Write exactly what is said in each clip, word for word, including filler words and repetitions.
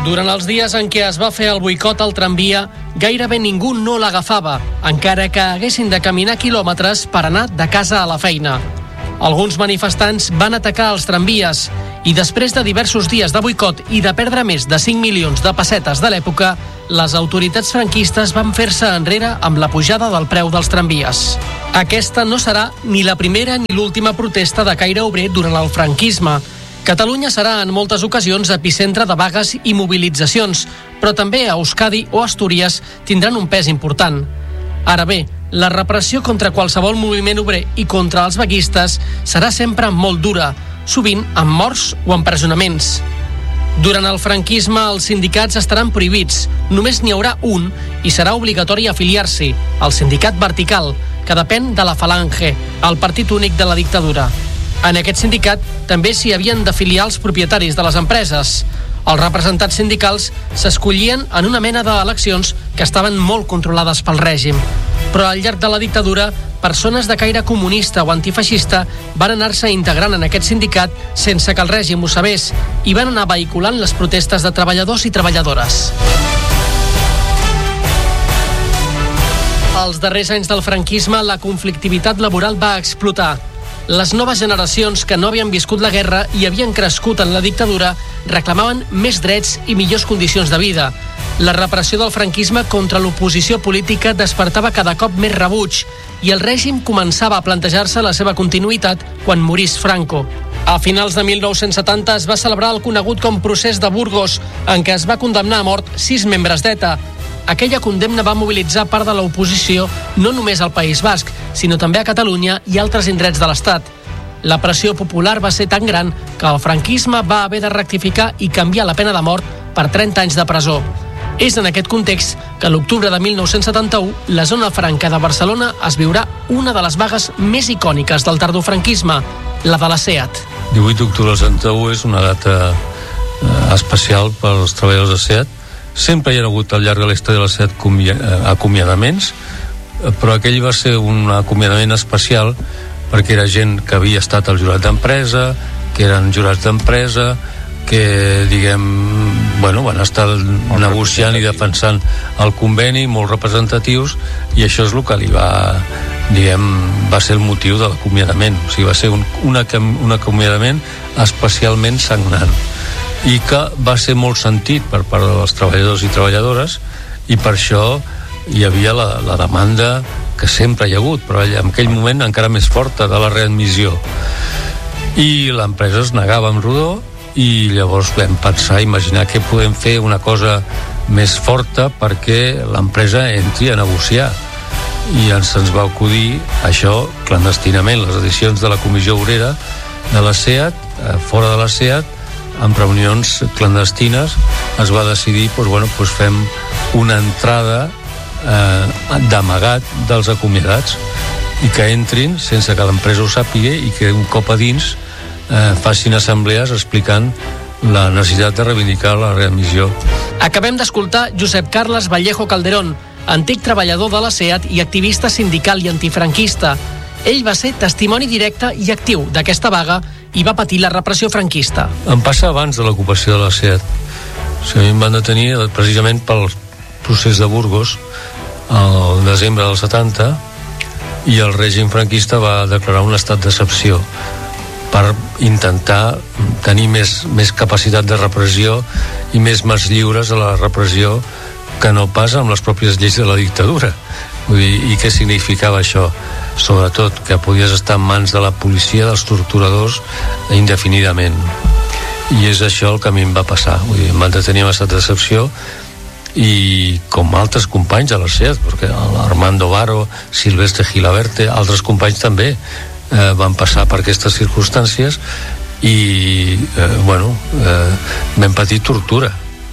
Durant els dies en què es va fer el boicot al tramvia, gairebé ningú no l'agafava, encara que haguessin de caminar quilòmetres per anar de casa a la feina. Alguns manifestants van atacar els tramvies i després de diversos dies de boicot i de perdre més de cinc milions de pessetes de l'època, les autoritats franquistes van fer-se enrere amb la pujada del preu dels tramvies. Aquesta no serà ni la primera ni l'última protesta de caire obrer durant el franquisme. Catalunya serà en moltes ocasions epicentre de vagues i mobilitzacions, però també a Euskadi o Astúries tindran un pes important. Ara bé, la repressió contra qualsevol moviment obrer i contra els vaguistes serà sempre molt dura, sovint amb morts o empresonaments. Durant el franquisme, els sindicats estaran prohibits. Només n'hi haurà un i serà obligatori afiliar-s'hi, el sindicat vertical, que depèn de la Falange, el partit únic de la dictadura. En aquest sindicat també s'hi havien d'afiliar els propietaris de les empreses. Els representants sindicals s'escollien en una mena d'eleccions que estaven molt controlades pel règim. Però al llarg de la dictadura, persones de caire comunista o antifeixista van anar-se integrant en aquest sindicat sense que el règim ho sabés i van anar vehiculant les protestes de treballadors i treballadores. Als darrers anys del franquisme, la conflictivitat laboral va explotar. Les noves generacions que no havien viscut la guerra i havien crescut en la dictadura reclamaven més drets i millors condicions de vida. La repressió del franquisme contra l'oposició política despertava cada cop més rebuig i el règim començava a plantejar-se la seva continuïtat quan morís Franco. A finals de mil nou-cents setanta es va celebrar el conegut com Procés de Burgos, en què es va condemnar a mort sis membres d'ETA. Aquella condemna va mobilitzar part de l'oposició no només al País Basc, sinó també a Catalunya i altres indrets de l'Estat. La pressió popular va ser tan gran que el franquisme va haver de rectificar i canviar la pena de mort per trenta anys de presó. És en aquest context que a l'octubre de mil nou-cents setanta-u, la zona franca de Barcelona es viurà una de les vagues més icòniques del tardofranquisme, la de la SEAT. divuit d'octubre del setanta-u és una data eh, especial pels treballadors de SEAT. Sempre hi ha hagut al llarg de la història de la SEAT acomiadaments, però aquell va ser un acomiadament especial perquè era gent que havia estat al jurat d'empresa, que eren jurats d'empresa, que, diguem, bueno, van estar molt negociant i defensant el conveni, molt representatius, i això és el que li va, diguem, va ser el motiu de l'acomiadament. O sigui, va ser un, un, un acomiadament especialment sagnant i que va ser molt sentit per part dels treballadors i treballadores, i per això hi havia la, la demanda que sempre hi ha hagut, però en aquell moment encara més forta, de la readmissió. I l'empresa es negava amb rodó, i llavors vam pensar, imaginar que podem fer una cosa més forta perquè l'empresa entri a negociar. I ens, ens va acudir això clandestinament, les edicions de la Comissió Obrera de la SEAT, fora de la SEAT, amb reunions clandestines, es va decidir, doncs, bueno, doncs fem una entrada eh, d'amagat dels acomiadats i que entrin sense que l'empresa ho sàpiga i que un cop a dins eh, facin assemblees explicant la necessitat de reivindicar la readmissió. Acabem d'escoltar Josep Carles Vallejo Calderón, antic treballador de la SEAT i activista sindical i antifranquista. Ell va ser testimoni directe i actiu d'aquesta vaga i va patir la repressió franquista. Em passa abans de l'ocupació de la SEAT. O sigui, em van detenir precisament pel procés de Burgos al desembre del setanta, i el règim franquista va declarar un estat d'excepció per intentar tenir més, més capacitat de repressió i més mans lliures a la repressió que no pas amb les pròpies lleis de la dictadura. Vull dir, i què significava això? Sobretot que podies estar en mans de la policia, dels torturadors, indefinidament. I és això el que a mi em va passar. Vull dir, em van detenir en estat d'excepció, i com altres companys de la SEAT, perquè Armando Baro, Silvestre Gilaberte, altres companys també eh, van passar per aquestes circumstàncies, i eh, bueno, eh, vam patir tortura,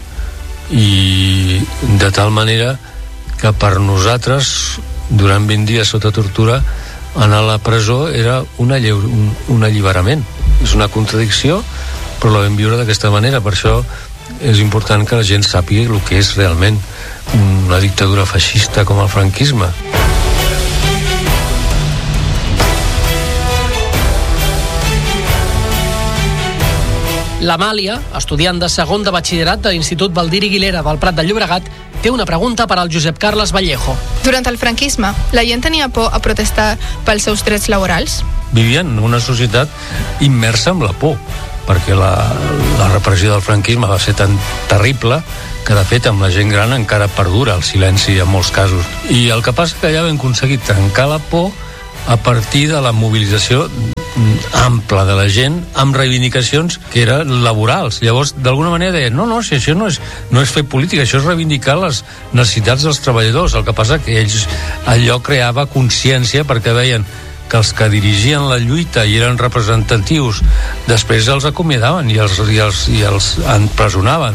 i de tal manera que per nosaltres durant vint dies sota tortura anar a la presó era una lleu, un, un alliberament. És una contradicció, però la vam viure d'aquesta manera. Per això és important que la gent sàpiga el que és realment una dictadura feixista com el franquisme. L'Amàlia, estudiant de segon de batxillerat de l'Institut Baldiri Guilera del Prat de Llobregat, té una pregunta per al Josep Carles Vallejo. Durant el franquisme, la gent tenia por a protestar pels seus drets laborals? Vivien en una societat immersa en la por, perquè la, la repressió del franquisme va ser tan terrible que, de fet, amb la gent gran encara perdura el silenci en molts casos. I el que passa que ja vam aconseguir trencar la por a partir de la mobilització ampla de la gent amb reivindicacions que eren laborals. Llavors, d'alguna manera deien, no, no, si això no és, no és fer política, això és reivindicar les necessitats dels treballadors. El que passa que ells, allò creava consciència, perquè veien que els que dirigien la lluita i eren representatius després els acomiadaven i els, i els, i els empresonaven.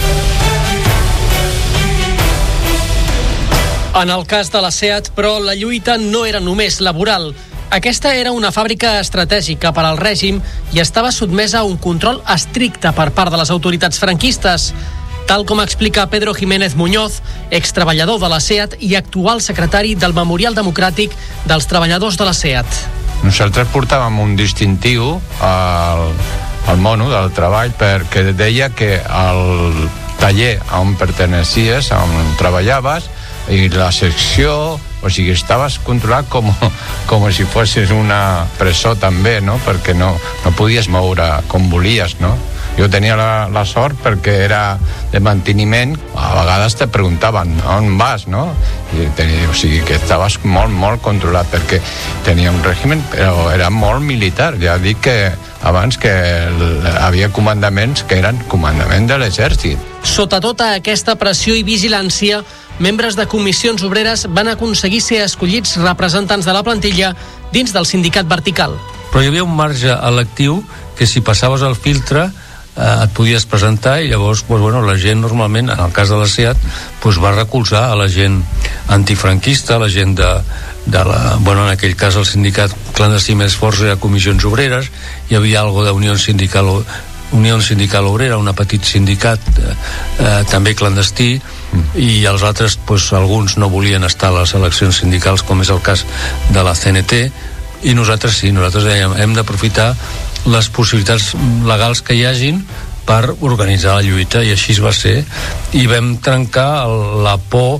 En el cas de la SEAT, però, la lluita no era només laboral. Aquesta era una fàbrica estratègica per al règim i estava sotmesa a un control estricte per part de les autoritats franquistes, tal com explica Pedro Jiménez Muñoz, extreballador de la SEAT i actual secretari del Memorial Democràtic dels Treballadors de la SEAT. Nosaltres portàvem un distintiu al, al mono del treball perquè deia que el taller on pertenecies, on treballaves, i la secció, o sigui, estaves controlat com, com si fossis una presó també, no? Perquè no, no podies moure com volies, no? Jo tenia la, la sort perquè era de manteniment, a vegades te preguntaven on vas, no? I tenia, o sigui que estaves molt, molt controlat perquè tenia un règim, però era molt militar. Ja dic que abans que havia comandaments que eren comandament de l'exèrcit. Sota tota aquesta pressió i vigilància, membres de comissions obreres van aconseguir ser escollits representants de la plantilla dins del sindicat vertical. Però hi havia un marge electiu que, si passaves el filtre, eh, et podies presentar, i llavors pues, bueno, la gent normalment, en el cas de la SEAT, pues, va recolzar a la gent antifranquista, a la gent de, de la, bueno, en aquell cas el sindicat clandestí més fort era Comissions Obreres, hi havia algo d'Unió Sindical Unió Sindical Obrera, un petit sindicat eh, eh, també clandestí, i els altres, pues, alguns no volien estar a les eleccions sindicals, com és el cas de la C N T, i nosaltres sí, nosaltres dèiem, hem d'aprofitar les possibilitats legals que hi hagin per organitzar la lluita, i així va ser, i vam trencar el, la por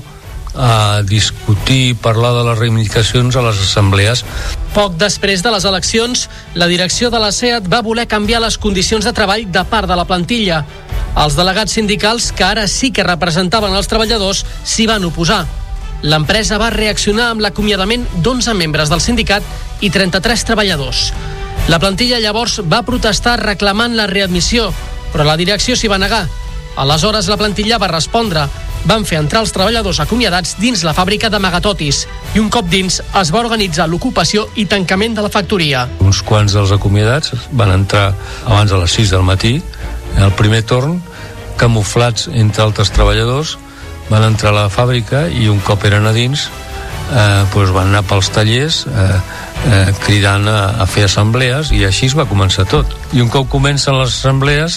a discutir i parlar de les reivindicacions a les assemblees. Poc després de les eleccions, la direcció de la SEAT va voler canviar les condicions de treball de part de la plantilla. Els delegats sindicals, que ara sí que representaven els treballadors, s'hi van oposar. L'empresa va reaccionar amb l'acomiadament d'onze membres del sindicat i trenta-tres treballadors. La plantilla llavors va protestar reclamant la readmissió, però la direcció s'hi va negar. Aleshores la plantilla va respondre. Van fer entrar els treballadors acomiadats dins la fàbrica de Magatotis i un cop dins es va organitzar l'ocupació i tancament de la factoria. Uns quants dels acomiadats van entrar abans de les sis del matí. En el primer torn, camuflats entre altres treballadors, van entrar a la fàbrica i un cop eren a dins eh, doncs van anar pels tallers eh, eh, cridant a, a fer assemblees, i així es va començar tot. I un cop comencen les assemblees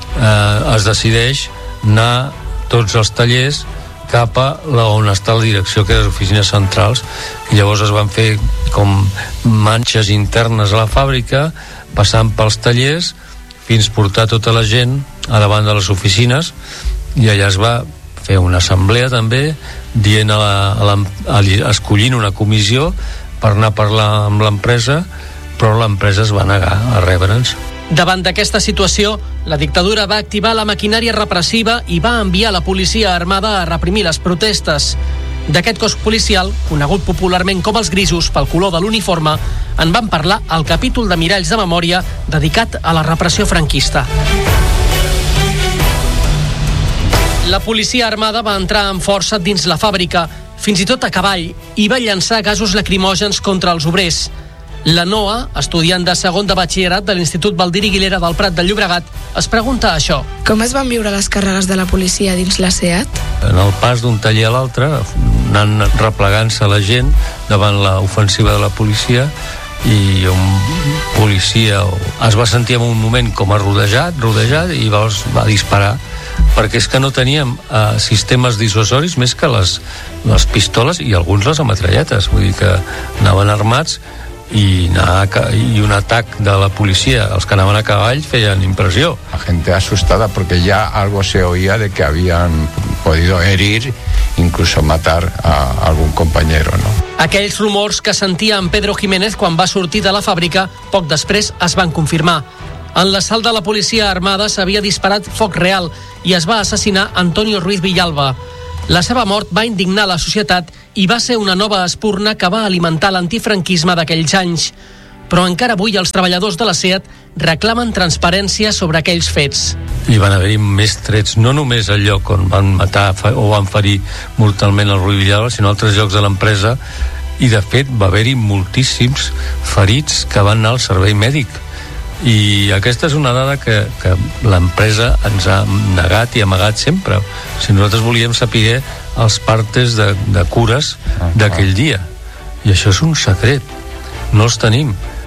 eh, es decideix anar tots els tallers cap a la on està la direcció, que és les oficines centrals, i llavors es van fer com manxes internes a la fàbrica, passant pels tallers fins portar tota la gent a davant de les oficines, i allà es va fer una assemblea també, dient a la, a la, a, escollint una comissió per anar a parlar amb l'empresa, però l'empresa es va negar a rebre'ns. Davant d'aquesta situació, la dictadura va activar la maquinària repressiva i va enviar la policia armada a reprimir les protestes. D'aquest cos policial, conegut popularment com els grisos pel color de l'uniforme, en van parlar al capítol de Miralls de Memòria dedicat a la repressió franquista. La policia armada va entrar amb força dins la fàbrica, fins i tot a cavall, i va llançar gasos lacrimògens contra els obrers. La Noa, estudiant de segon de batxillerat de l'Institut Baldiri Guilera del Prat de Llobregat, es pregunta això. Com es van viure les càrregues de la policia dins la SEAT? En el pas d'un taller a l'altre, anant replegant-se la gent davant l'ofensiva de la policia, i un policia es va sentir en un moment com a rodejat, rodejat i llavors va disparar, perquè és que no teníem eh, sistemes dissuasoris més que les, les pistoles i alguns les ametralletes, vull dir que anaven armats, i, anar a, i un atac de la policia, els que anaven a cavall feien impressió. La gente asustada porque ya algo se oía de que habían podido herir, incluso matar a algún compañero, ¿no? Aquells rumors que sentia en Pedro Jiménez quan va sortir de la fàbrica poc després es van confirmar. En l'assalt de la policia armada s'havia disparat foc real i es va assassinar Antonio Ruiz Villalba. La seva mort va indignar la societat i va ser una nova espurna que va alimentar l'antifranquisme d'aquells anys. Però encara avui els treballadors de la SEAT reclamen transparència sobre aquells fets. I van haver-hi més trets, no només al lloc on van matar o van ferir mortalment el Ruiz Villalba, sinó altres llocs de l'empresa, i de fet va haver-hi moltíssims ferits que van anar al servei mèdic. I aquesta és una dada que, que l'empresa ens ha negat i amagat sempre. Si nosaltres volíem saber els partes de, de cures d'aquell dia, i això és un secret, no els tenim.